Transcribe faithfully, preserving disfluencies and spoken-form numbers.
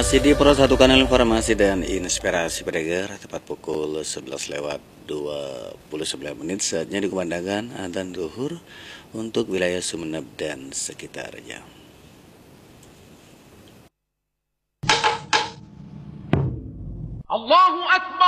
Masih di Pro satu Kanal Informasi dan Inspirasi Pendengar, tepat pukul sebelas lewat dua puluh sembilan menit, saatnya dikumandangkan adzan zuhur untuk wilayah Sumeneb dan sekitarnya. Allahu Akbar.